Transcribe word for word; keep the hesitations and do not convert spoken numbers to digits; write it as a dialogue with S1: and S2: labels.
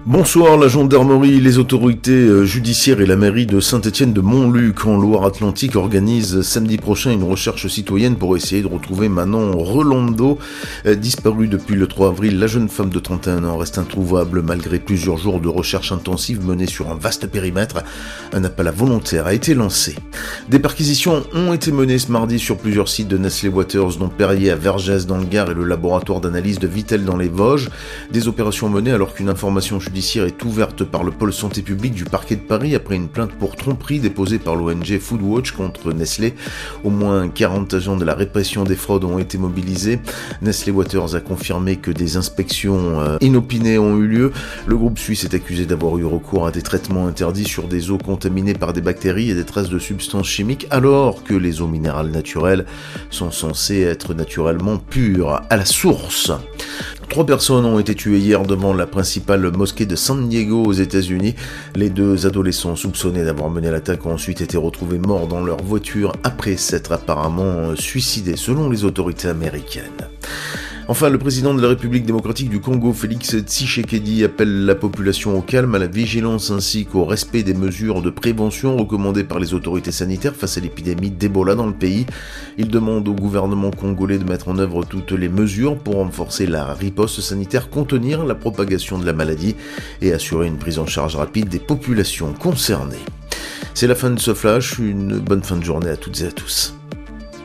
S1: Bonsoir, la gendarmerie, les autorités judiciaires et la mairie de Saint-Étienne de Montluc en Loire-Atlantique organisent samedi prochain une recherche citoyenne pour essayer de retrouver Manon Rolando. Disparue depuis le trois avril, la jeune femme de trente et un ans reste introuvable malgré plusieurs jours de recherche intensive menée sur un vaste périmètre. Un appel à volontaires a été lancé. Des perquisitions ont été menées ce mardi sur plusieurs sites de Nestlé Waters, dont Perrier à Vergès dans le Gard et le laboratoire d'analyse de Vittel dans les Vosges. Des opérations menées alors qu'une information judiciaire est ouverte par le pôle santé publique du parquet de Paris après une plainte pour tromperie déposée par l'O N G Foodwatch contre Nestlé. Au moins quarante agents de la répression des fraudes ont été mobilisés. Nestlé Waters a confirmé que des inspections euh, inopinées ont eu lieu. Le groupe suisse est accusé d'avoir eu recours à des traitements interdits sur des eaux contaminées par des bactéries et des traces de substances chimiques, alors que les eaux minérales naturelles sont censées être naturellement pures à la source. Trois personnes ont été tuées hier devant la principale mosquée de San Diego aux États-Unis. Les deux adolescents soupçonnés d'avoir mené l'attaque ont ensuite été retrouvés morts dans leur voiture après s'être apparemment suicidés selon les autorités américaines. Enfin, le président de la République démocratique du Congo, Félix Tshisekedi, appelle la population au calme, à la vigilance ainsi qu'au respect des mesures de prévention recommandées par les autorités sanitaires face à l'épidémie d'Ebola dans le pays. Il demande au gouvernement congolais de mettre en œuvre toutes les mesures pour renforcer la riposte sanitaire, contenir la propagation de la maladie et assurer une prise en charge rapide des populations concernées. C'est la fin de ce flash, une bonne fin de journée à toutes et à tous.